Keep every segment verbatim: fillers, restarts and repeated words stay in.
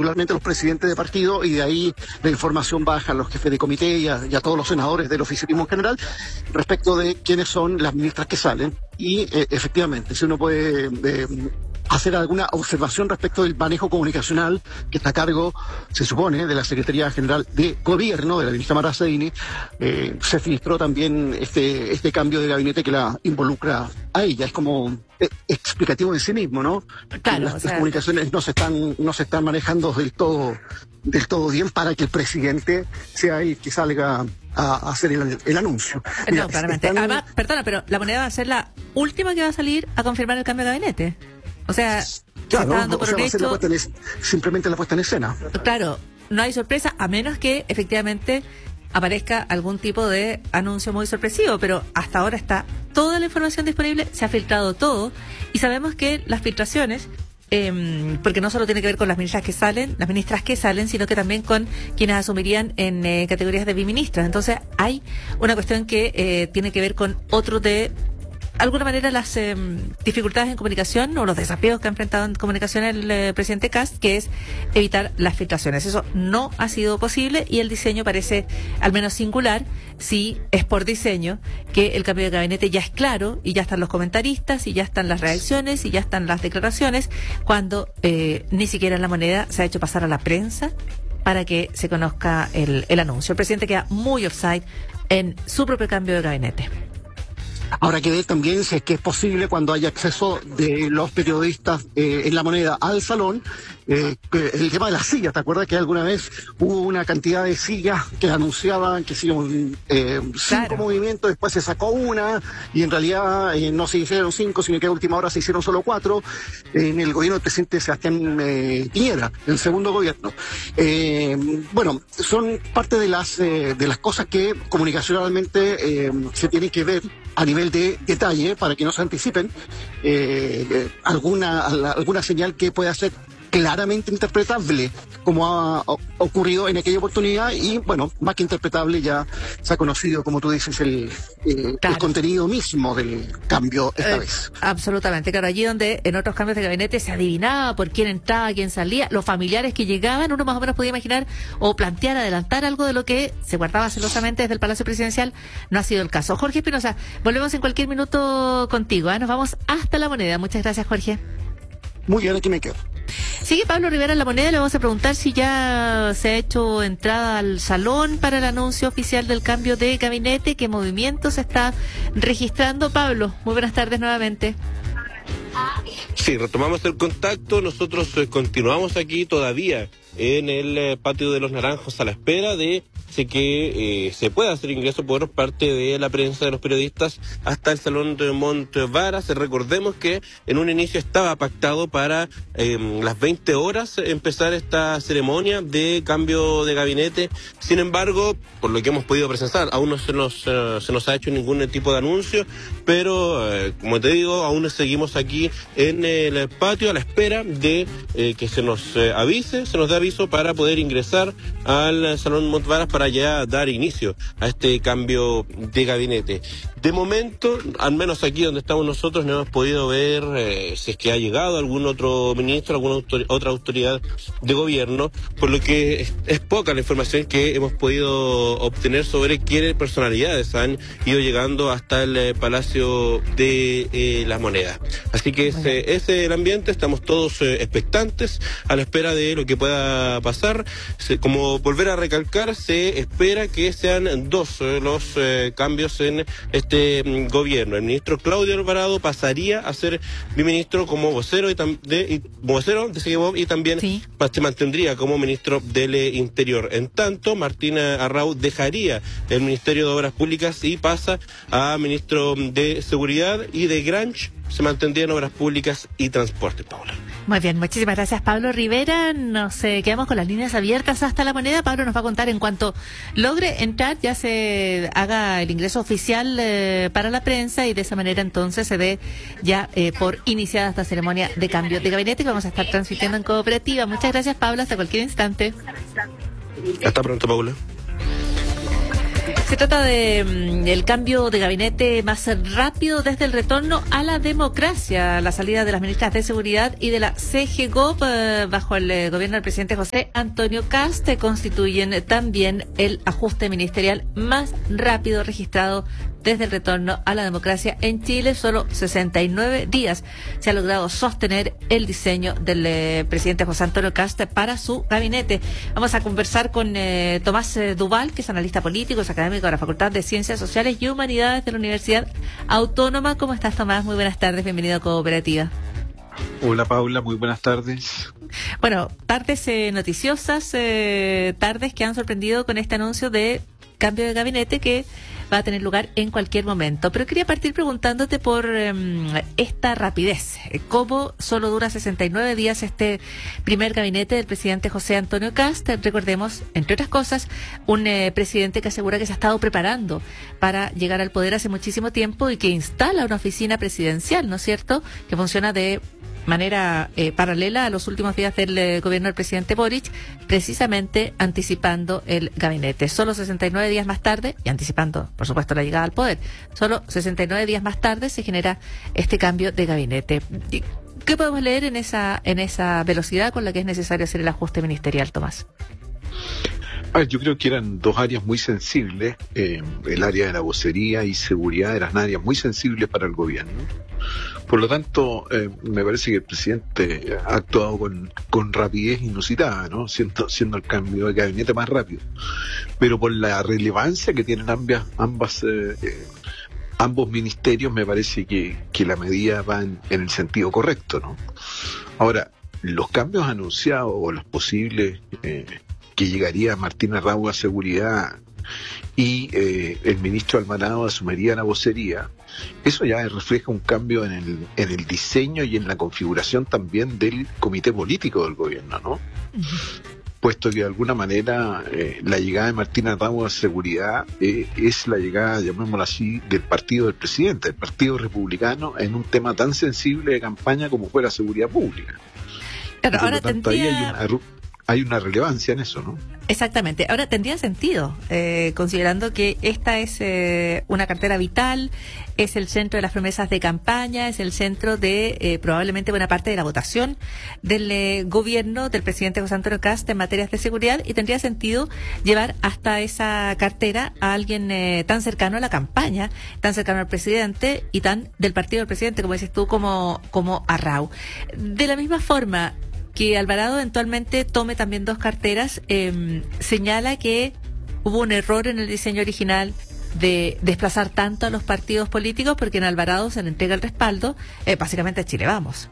particularmente los presidentes de partido, y de ahí la información baja a los jefes de comité y a, y a todos los senadores del oficialismo en general respecto de quiénes son las ministras que salen. Y eh, efectivamente, si uno puede eh, hacer alguna observación respecto del manejo comunicacional que está a cargo, se supone, de la Secretaría General de Gobierno, de la ministra Mara Zaini, eh, se filtró también este, este cambio de gabinete que la involucra a ella. Es como eh, explicativo en sí mismo, ¿no? Claro, las, o sea, las comunicaciones no se están, no se están manejando del todo, del todo bien para que el presidente sea el que salga a hacer el, el anuncio. Mira, no, claramente. Están... Además, perdona, pero la Moneda va a ser la última que va a salir a confirmar el cambio de gabinete. O sea, claro, se está dando por o sea, un va a ser la hecho. puesta en es, simplemente la puesta en escena. Claro, no hay sorpresa, a menos que efectivamente aparezca algún tipo de anuncio muy sorpresivo, pero hasta ahora está toda la información disponible, se ha filtrado todo, y sabemos que las filtraciones, eh, porque no solo tiene que ver con las ministras que salen, las ministras que salen, sino que también con quienes asumirían en eh, categorías de biministras. Entonces hay una cuestión que eh, tiene que ver con otro de alguna manera las eh, dificultades en comunicación o los desafíos que ha enfrentado en comunicación el eh, presidente Kast, que es evitar las filtraciones. Eso no ha sido posible y el diseño parece al menos singular, si es por diseño, que el cambio de gabinete ya es claro y ya están los comentaristas y ya están las reacciones y ya están las declaraciones, cuando eh, ni siquiera en La Moneda se ha hecho pasar a la prensa para que se conozca el, el anuncio. El presidente queda muy offside en su propio cambio de gabinete. Habrá que ver también si es que es posible, cuando haya acceso de los periodistas eh, en La Moneda al salón, eh, el tema de las sillas. ¿Te acuerdas que alguna vez hubo una cantidad de sillas que anunciaban que hicieron eh, cinco claro. movimientos, después se sacó una y en realidad eh, no se hicieron cinco, sino que a última hora se hicieron solo cuatro en el gobierno del presidente Sebastián eh, Piñera, el segundo gobierno? Eh, bueno, son parte de las eh, de las cosas que comunicacionalmente eh, se tienen que ver a nivel de detalle para que no se anticipen eh, eh, alguna alguna señal que pueda ser claramente interpretable, como ha ocurrido en aquella oportunidad, y bueno, más que interpretable, ya se ha conocido, como tú dices, el, eh, claro. el contenido mismo del cambio esta eh, vez. Absolutamente, claro, allí donde en otros cambios de gabinete se adivinaba por quién entraba, quién salía, los familiares que llegaban, uno más o menos podía imaginar o plantear, adelantar algo de lo que se guardaba celosamente desde el Palacio Presidencial. No ha sido el caso. Jorge Espinosa, volvemos en cualquier minuto contigo, ¿eh? Nos vamos hasta La Moneda. Muchas gracias, Jorge. Muy bien, aquí me quedo. Sigue Pablo Rivera en La Moneda, le vamos a preguntar si ya se ha hecho entrada al salón para el anuncio oficial del cambio de gabinete, qué movimiento se está registrando. Pablo, muy buenas tardes nuevamente. Sí, retomamos el contacto, nosotros eh, continuamos aquí todavía en el eh, patio de los Naranjos a la espera de que eh, se pueda hacer ingreso por parte de la prensa, de los periodistas, hasta el Salón de Montvaras. Recordemos que en un inicio estaba pactado para eh, las veinte horas empezar esta ceremonia de cambio de gabinete. Sin embargo, por lo que hemos podido presenciar, aún no se nos, uh, se nos ha hecho ningún tipo de anuncio, pero eh, como te digo, aún seguimos aquí en el patio a la espera de eh, que se nos eh, avise, se nos dé aviso para poder ingresar al Salón Montvaras para ya dar inicio a este cambio de gabinete. De momento, al menos aquí donde estamos nosotros, no hemos podido ver eh, si es que ha llegado algún otro ministro, alguna autor- otra autoridad de gobierno, por lo que es, es poca la información que hemos podido obtener sobre quiénes personalidades han ido llegando hasta el eh, Palacio de eh, las Monedas. Así que ese, ese es el ambiente, estamos todos eh, expectantes a la espera de lo que pueda pasar. Se, como volver a recalcar, se espera que sean dos eh, los eh, cambios en este Este gobierno. El ministro Claudio Alvarado pasaría a ser biministro como vocero y tam- de y, vocero de Seguimov, y también sí. se mantendría como ministro del eh, Interior. En tanto, Martina Arrau dejaría el Ministerio de Obras Públicas y pasa a ministro de Seguridad, y de Grange se mantendría en Obras Públicas y Transporte. Paula. Muy bien, muchísimas gracias, Pablo Rivera. Nos eh, quedamos con las líneas abiertas hasta La Moneda. Pablo nos va a contar en cuanto logre entrar, ya se haga el ingreso oficial eh, para la prensa, y de esa manera entonces se dé ya eh, por iniciada esta ceremonia de cambio de gabinete que vamos a estar transmitiendo en Cooperativa. Muchas gracias, Pablo, hasta cualquier instante. Hasta pronto, Paula. Se trata de mm, el cambio de gabinete más rápido desde el retorno a la democracia, la salida de las ministras de Seguridad y de la C G G O P eh, bajo el eh, gobierno del presidente José Antonio Kast eh, constituyen también el ajuste ministerial más rápido registrado desde el retorno a la democracia en Chile. Solo sesenta y nueve días se ha logrado sostener el diseño del eh, presidente José Antonio Kast para su gabinete. Vamos a conversar con eh, Tomás eh, Duval, que es analista político, es académico de la Facultad de Ciencias Sociales y Humanidades de la Universidad Autónoma. ¿Cómo estás, Tomás? Muy buenas tardes, bienvenido a Cooperativa. Hola, Paula, muy buenas tardes. Bueno, tardes eh, noticiosas, eh, tardes que han sorprendido con este anuncio de cambio de gabinete que va a tener lugar en cualquier momento. Pero quería partir preguntándote por eh, esta rapidez. ¿Cómo solo dura sesenta y nueve días este primer gabinete del presidente José Antonio Kast? Recordemos, entre otras cosas, un eh, presidente que asegura que se ha estado preparando para llegar al poder hace muchísimo tiempo y que instala una oficina presidencial, ¿no es cierto?, que funciona de manera eh, paralela a los últimos días del eh, gobierno del presidente Boric, precisamente anticipando el gabinete. Solo sesenta y nueve días más tarde, y anticipando, por supuesto, la llegada al poder, solo sesenta y nueve días más tarde se genera este cambio de gabinete. ¿Qué podemos leer en esa, en esa velocidad con la que es necesario hacer el ajuste ministerial, Tomás? A ver, yo creo que eran dos áreas muy sensibles. Eh, el área de la vocería y seguridad eran áreas muy sensibles para el gobierno. Por lo tanto, eh, me parece que el presidente ha actuado con, con rapidez inusitada, ¿no? Siendo, siendo el cambio de gabinete más rápido. Pero por la relevancia que tienen ambas, ambas eh, eh, ambos ministerios, me parece que, que la medida va en, en el sentido correcto, ¿no? Ahora, los cambios anunciados o los posibles eh, que llegaría Martín Arrau a Seguridad y eh, el ministro Alvarado asumiría la vocería, eso ya refleja un cambio en el, en el diseño y en la configuración también del comité político del gobierno, ¿no? Uh-huh. Puesto que de alguna manera eh, la llegada de Martín Arrau a Seguridad eh, es la llegada, llamémoslo así, del partido del presidente, del partido republicano, en un tema tan sensible de campaña como fue la seguridad pública. Claro, ahora por lo tanto, tendría... ahí hay una, hay una relevancia en eso, ¿no? Exactamente. Ahora, tendría sentido, eh, considerando que esta es eh, una cartera vital, es el centro de las promesas de campaña, es el centro de eh, probablemente buena parte de la votación del eh, gobierno del presidente José Antonio Kast en materias de seguridad, y tendría sentido llevar hasta esa cartera a alguien eh, tan cercano a la campaña, tan cercano al presidente y tan del partido del presidente, como dices tú, como, como Arrau. De la misma forma que Alvarado eventualmente tome también dos carteras, eh, señala que hubo un error en el diseño original de desplazar tanto a los partidos políticos, porque en Alvarado se le entrega el respaldo eh, básicamente a Chile Vamos.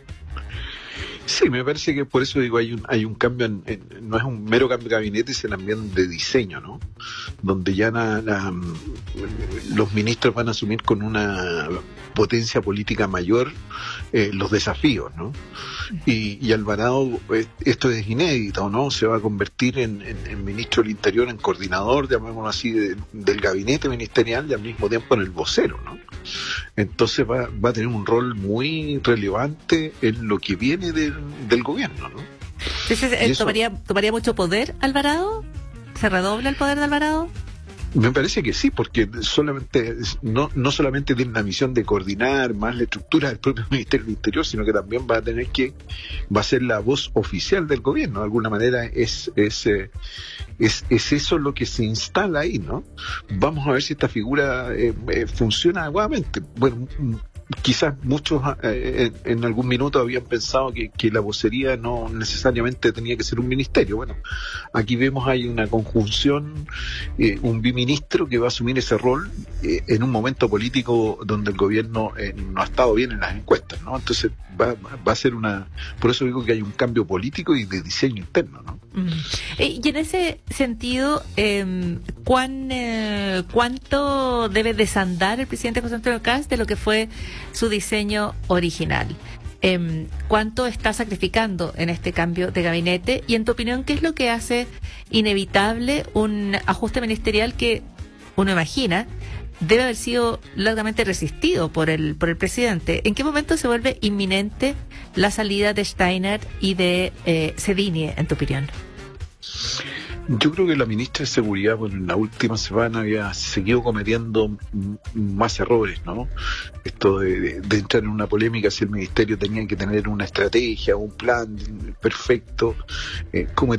Sí, me parece que por eso digo, hay un hay un cambio, en, en, no es un mero cambio de gabinete, es también de diseño, ¿no? Donde ya la, la, los ministros van a asumir con una potencia política mayor eh, los desafíos, ¿no? Y, y Alvarado, esto es inédito, ¿no? Se va a convertir en, en, en ministro del Interior, en coordinador, llamémoslo así, de, del gabinete ministerial y al mismo tiempo en el vocero, ¿no? Entonces va, va a tener un rol muy relevante en lo que viene del, del gobierno, ¿no? Entonces, ¿eh, eso, ¿tomaría, ¿tomaría mucho poder Alvarado? ¿Se redobla el poder de Alvarado? Me parece que sí, porque solamente no, no solamente tiene la misión de coordinar más la estructura del propio Ministerio del Interior, sino que también va a tener que, va a ser la voz oficial del gobierno. De alguna manera es, es, eh, es, es eso lo que se instala ahí, ¿no? Vamos a ver si esta figura eh, eh, funciona adecuadamente. Bueno, quizás muchos eh, en, en algún minuto habían pensado que, que la vocería no necesariamente tenía que ser un ministerio. Bueno, aquí vemos hay una conjunción, eh, un biministro que va a asumir ese rol eh, en un momento político donde el gobierno eh, no ha estado bien en las encuestas, ¿no? Entonces va, va a ser una... Por eso digo que hay un cambio político y de diseño interno, ¿no? Mm. Y en ese sentido, eh, ¿cuán, eh, ¿cuánto debe desandar el presidente José Antonio Kast de lo que fue su diseño original? Eh, ¿Cuánto está sacrificando en este cambio de gabinete? Y en tu opinión, ¿qué es lo que hace inevitable un ajuste ministerial que uno imagina debe haber sido largamente resistido por el por el presidente? ¿En qué momento se vuelve inminente la salida de Steiner y de eh, Cedini, en tu opinión? Yo creo que la ministra de Seguridad, bueno, en la última semana había seguido cometiendo m- más errores, ¿no? Esto de, de- de entrar en una polémica si el ministerio tenía que tener una estrategia, un plan perfecto, eh, cometió